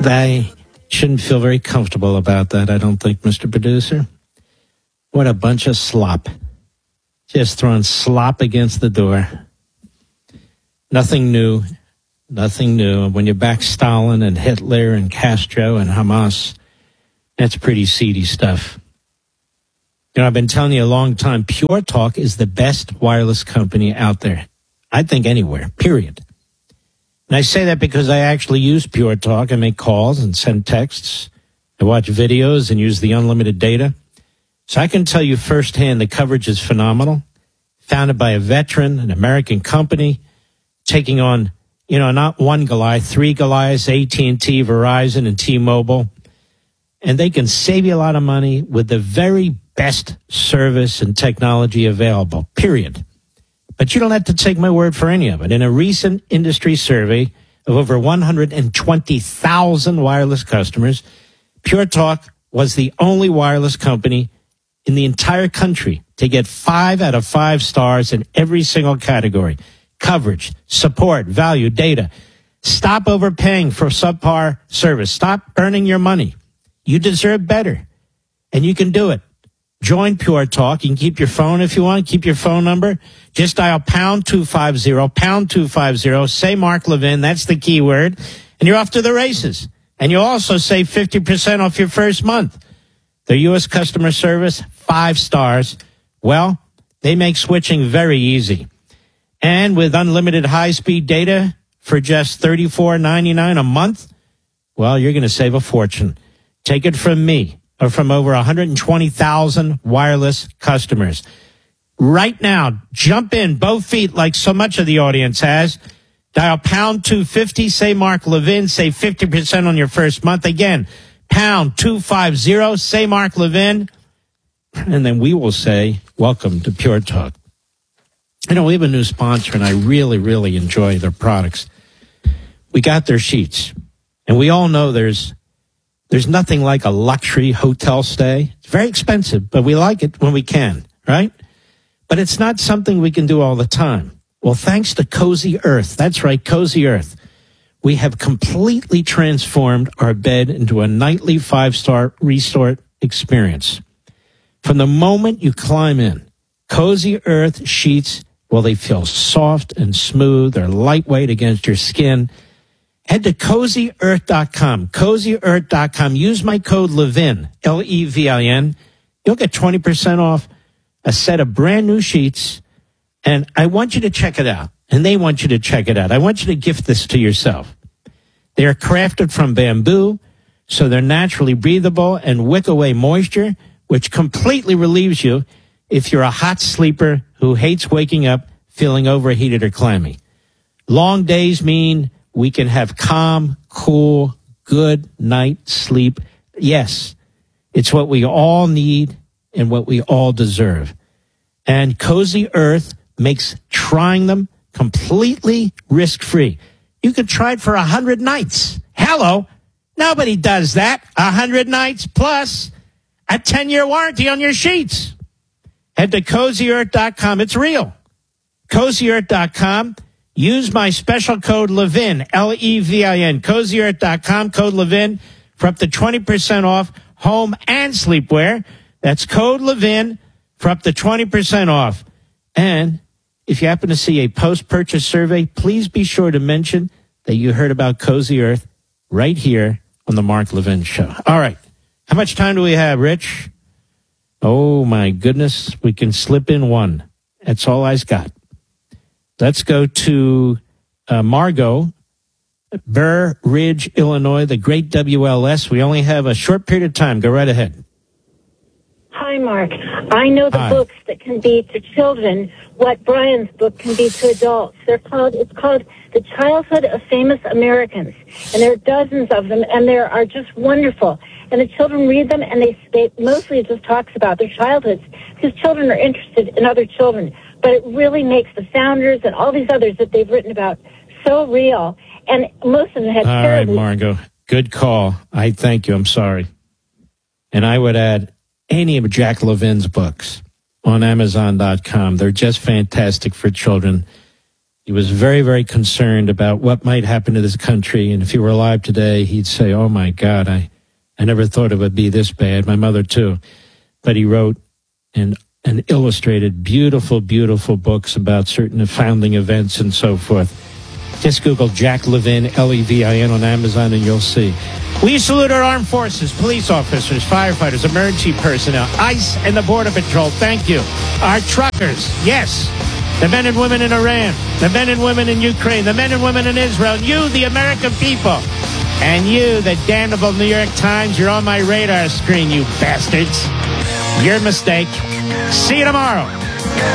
They shouldn't feel very comfortable about that, I don't think, Mr. Producer. What a bunch of slop. Just throwing slop against the door. Nothing new. Nothing new. And when you back Stalin and Hitler and Castro and Hamas, that's pretty seedy stuff. You know, I've been telling you a long time, Pure Talk is the best wireless company out there. I think anywhere, period. And I say that because I actually use Pure Talk. I make calls and send texts. I watch videos and use the unlimited data. So I can tell you firsthand the coverage is phenomenal. Founded by a veteran, an American company, taking on, you know, not one Goliath, three Goliaths, AT&T, Verizon, and T-Mobile. And they can save you a lot of money with the very best service and technology available, period. But you don't have to take my word for any of it. In a recent industry survey of over 120,000 wireless customers, Pure Talk was the only wireless company in the entire country to get 5 out of 5 stars in every single category. Coverage, support, value, data. Stop overpaying for subpar service. Stop burning your money. You deserve better, and you can do it. Join Pure Talk. You can keep your phone if you want. Keep your phone number. Just dial pound 250, say Mark Levin. That's the keyword. And you're off to the races. And you'll also save 50% off your first month. Their U.S. customer service, 5 stars. Well, they make switching very easy. And with unlimited high-speed data for just $34.99 a month, well, you're going to save a fortune. Take it from me, or from over 120,000 wireless customers. Right now, jump in both feet like so much of the audience has. Dial pound 250, say Mark Levin, save 50% on your first month. Again, pound 250, say Mark Levin, and then we will say, welcome to Pure Talk. You know, we have a new sponsor, and I really, really enjoy their products. We got their sheets, and we all know there's nothing like a luxury hotel stay. It's very expensive, but we like it when we can, right? But it's not something we can do all the time. Well, thanks to Cozy Earth. That's right, Cozy Earth. We have completely transformed our bed into a nightly 5-star resort experience. From the moment you climb in, Cozy Earth sheets, well, they feel soft and smooth. They're lightweight against your skin. Head to CozyEarth.com, CozyEarth.com. Use my code Levin, Levin. You'll get 20% off a set of brand new sheets, and I want you to check it out, and they want you to check it out. I want you to gift this to yourself. They are crafted from bamboo, so they're naturally breathable and wick away moisture, which completely relieves you if you're a hot sleeper who hates waking up feeling overheated or clammy. Long days mean we can have calm, cool, good night sleep. Yes, it's what we all need and what we all deserve. And Cozy Earth makes trying them completely risk-free. You can try it for 100 nights. Hello. Nobody does that. 100 nights plus a 10-year warranty on your sheets. Head to CozyEarth.com. It's real. CozyEarth.com. Use my special code Levin, Levin, CozyEarth.com, code Levin, for up to 20% off home and sleepwear. That's code Levin for up to 20% off. And if you happen to see a post-purchase survey, please be sure to mention that you heard about Cozy Earth right here on the Mark Levin Show. All right. How much time do we have, Rich? Oh, my goodness. We can slip in one. That's all I've got. Let's go to Margot, Burr Ridge, Illinois, the great WLS. We only have a short period of time. Go right ahead. Hi, Mark. I know the books that can be to children what Brian's book can be to adults. It's called The Childhood of Famous Americans, and there are dozens of them, and they are just wonderful. And the children read them, and they mostly it just talks about their childhoods, because children are interested in other children. But it really makes the founders and all these others that they've written about so real. And most of them had terribly... All right, Margot. Good call. I thank you. I'm sorry. And I would add any of Jack Levin's books on Amazon.com. They're just fantastic for children. He was very, very concerned about what might happen to this country. And if he were alive today, he'd say, oh, my God, I never thought it would be this bad. My mother, too. But he wrote and illustrated beautiful, beautiful books about certain founding events and so forth. Just Google Jack Levin, Levin on Amazon, and you'll see. We salute our armed forces, police officers, firefighters, emergency personnel, ICE, and the Border Patrol. Thank you. Our truckers, yes. The men and women in Iran, the men and women in Ukraine, the men and women in Israel, and you, the American people. And you, the damnable New York Times, you're on my radar screen, you bastards. Your mistake. See you tomorrow.